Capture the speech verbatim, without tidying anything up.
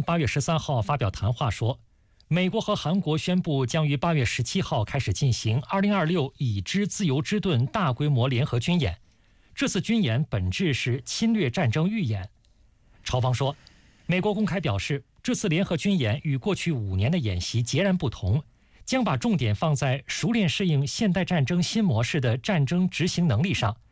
八月十三号发表谈话说，美国和韩国宣布将于八月十七号开始进行二零二六已知自由之盾大规模联合军演。这次军演本质是侵略战争预演。朝方说，美国公开表示，这次联合军演与过去五年的演习截然不同，将把重点放在熟练适应现代战争新模式的战争执行能力上，